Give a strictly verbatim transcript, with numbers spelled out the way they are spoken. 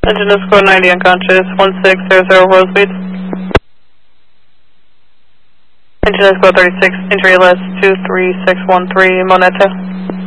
Engine is score ninety unconscious, one six zero zero Rosemead. Engine is score thirty-six, injury list two three six one three Moneta.